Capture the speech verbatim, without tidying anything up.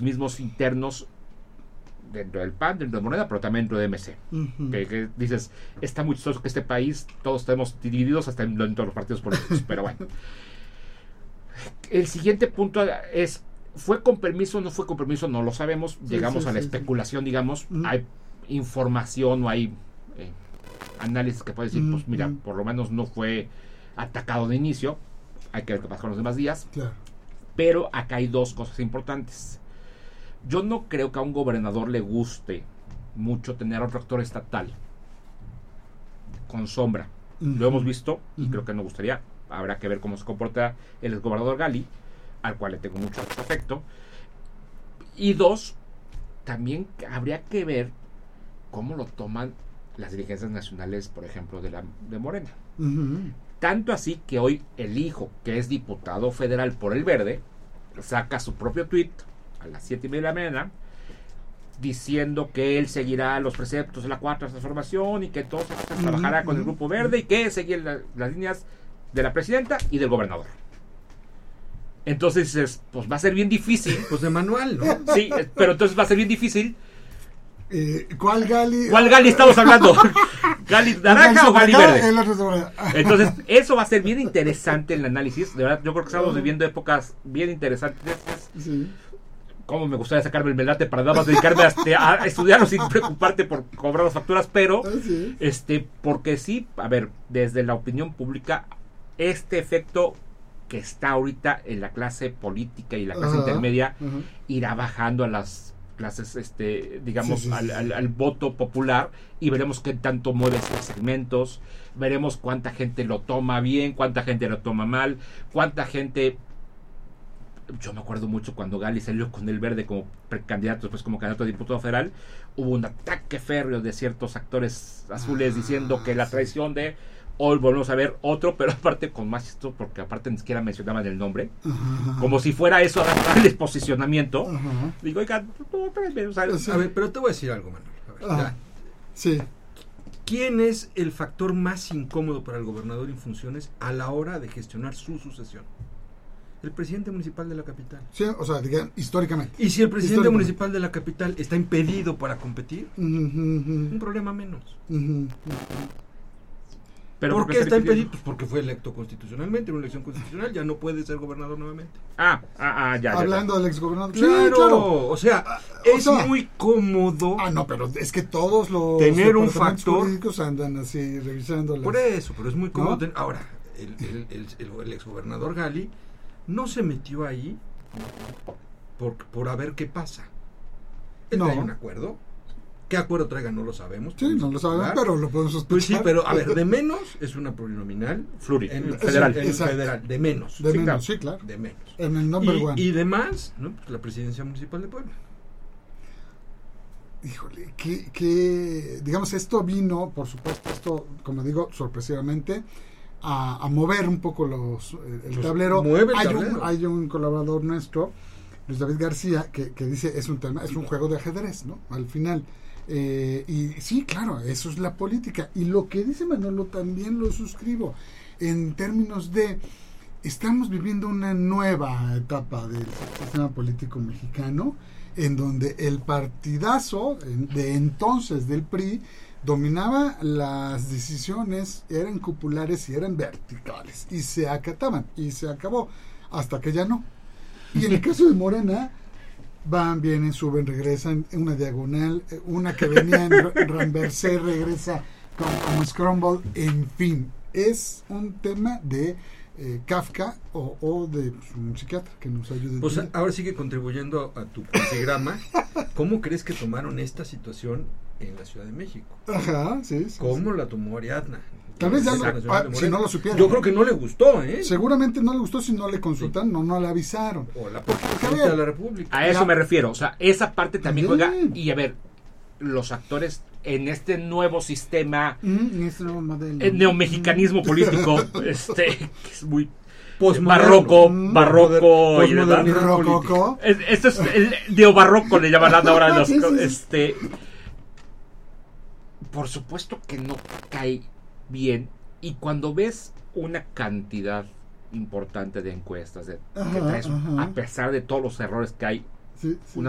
los mismos internos dentro del P A N, dentro de Morena, pero también dentro de M C. Uh-huh. Que, que dices, está muy chistoso que este país todos estemos divididos hasta dentro de los partidos políticos, pero bueno. El siguiente punto es, ¿fue con permiso o no fue con permiso? No lo sabemos. Sí, Llegamos sí, a la sí, especulación, sí. digamos. Uh-huh. Hay información o hay eh, análisis que puede decir, uh-huh. pues mira, por lo menos no fue atacado de inicio. Hay que ver qué pasa con los demás días. Claro. Pero acá hay dos cosas importantes. Yo no creo que a un gobernador le guste mucho tener otro actor estatal con sombra. Uh-huh. Lo hemos visto y uh-huh. creo que nos gustaría. Habrá que ver cómo se comporta el exgobernador Gali, al cual le tengo mucho afecto. Y dos, también habría que ver cómo lo toman las dirigencias nacionales, por ejemplo, de la de Morena. Uh-huh. Tanto así que hoy el hijo, que es diputado federal por el Verde, saca su propio tuit a las siete y media de la mañana diciendo que él seguirá los preceptos de la cuarta transformación y que entonces uh-huh. trabajará con el Grupo Verde y que seguirá la, las líneas de la presidenta y del gobernador. Entonces dices, pues va a ser bien difícil. Pues de manual, ¿no? Sí, pero entonces va a ser bien difícil. Eh, ¿Cuál Gali? ¿Cuál Gali estamos hablando? ¿Gali naranja o Gali verde? Entonces, eso va a ser bien interesante el análisis. De verdad, yo creo que estamos viviendo épocas bien interesantes. Sí. Cómo me gustaría sacarme el melate para nada más dedicarme a, a estudiarlo sin preocuparte por cobrar las facturas, pero sí. este, porque sí, a ver, desde la opinión pública, este efecto que está ahorita en la clase política y la clase uh-huh, intermedia uh-huh. irá bajando a las clases, este, digamos, sí, sí, al, al, al voto popular, y veremos qué tanto mueve estos segmentos, veremos cuánta gente lo toma bien, cuánta gente lo toma mal, cuánta gente. Yo me acuerdo mucho cuando Gali salió con el Verde como precandidato, después como candidato a diputado federal, hubo un ataque férreo de ciertos actores azules ah, diciendo que la traición de. Hoy volvemos a ver otro, pero aparte con más esto, porque aparte ni siquiera mencionaban el nombre, uh-huh. como si fuera eso a darles posicionamiento. Uh-huh. Digo, oigan, no, espérenme, o sea, sí. A ver, pero te voy a decir algo, Manuel. A ver, uh-huh. ya. Sí. ¿Quién es el factor más incómodo para el gobernador en funciones a la hora de gestionar su sucesión? El presidente municipal de la capital. Sí, o sea, digan, históricamente. Y si el presidente municipal de la capital está impedido para competir, uh-huh, uh-huh. un problema menos. Uh-huh. Pero ¿por qué está impedido? Pues porque fue electo constitucionalmente, en una elección constitucional, ya no puede ser gobernador nuevamente. Ah, ah, ah ya. Hablando ya, ya. del exgobernador. Claro, sí, claro, o sea, ah, es o sea, muy cómodo. Ah, no, pero es que todos los tener un factor jurídicos andan así revisando las. Por eso, pero es muy cómodo. ¿No? Ten, ahora, el, el, el, el, el exgobernador Gali no se metió ahí por, por a ver qué pasa. Él no. Hay un acuerdo. ¿Qué acuerdo traiga? No lo sabemos. Sí, no lo sabemos, pero lo podemos sospechar. Pues sí, pero a ver, de menos es una plurinominal. Fluri, en, federal. En, en federal, de menos. De sí, menos, claro, sí, claro. De menos. En el number y, one. Y de más, ¿no? Pues la presidencia municipal de Puebla. Híjole, que, que, digamos, esto vino, por supuesto, esto, como digo, sorpresivamente, a, a mover un poco los el pues tablero. Mueve el hay, tablero. Un, hay un colaborador nuestro, Luis David García, que, que dice, es un tema, es un juego de ajedrez, ¿no? Al final. Eh, y sí, claro, eso es la política. Y lo que dice Manolo también lo suscribo. En términos de, estamos viviendo una nueva etapa del sistema político mexicano, en donde el partidazo de entonces del P R I dominaba las decisiones, eran cupulares y eran verticales, y se acataban, y se acabó, hasta que ya no. Y en el caso de Morena, van, vienen, suben, regresan, una diagonal, una que venía en Ramversé regresa como, como Scramble, en fin, es un tema de eh, Kafka o, o de pues, un psiquiatra que nos ayude. Pues a, ahora sigue contribuyendo a, a tu diagrama. ¿Cómo crees que tomaron esta situación en la Ciudad de México? Ajá, sí. sí ¿Cómo sí. la tomó Ariadna? Tal vez ya lo, ah, si no lo supiera. Yo creo que no le gustó, ¿eh? Seguramente no le gustó si no le consultan, sí. no, no le avisaron. O la Presidencia de la República. A eso la, me refiero, o sea, esa parte también bien. juega. Y a ver, los actores en este nuevo sistema, mm, este nuevo modelo, el neomexicanismo político, este, que es muy Postmoderno. barroco, Mm. barroco, Postmoderno. Esto es el neobarroco, le llaman ahora los, sí, sí, sí. este, por supuesto que no cae bien. Y cuando ves una cantidad importante de encuestas de, ajá, que traes, ajá. a pesar de todos los errores que hay, sí, sí. una